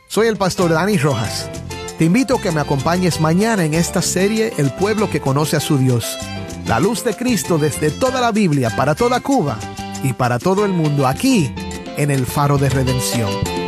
Soy el pastor Dani Rojas. Te invito a que me acompañes mañana en esta serie El pueblo que conoce a su Dios. La luz de Cristo desde toda la Biblia, para toda Cuba y para todo el mundo, aquí en el Faro de Redención.